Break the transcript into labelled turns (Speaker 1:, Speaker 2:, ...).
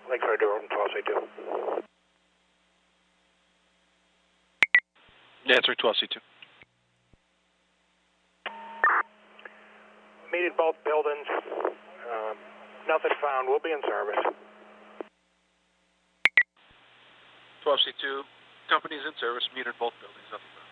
Speaker 1: Lakeside Durham, 12C2.
Speaker 2: Answer 12C2.
Speaker 1: Meet at both buildings. Nothing found. We'll be in service.
Speaker 2: 12C2. Company's in service. Meet at both buildings. Nothing found.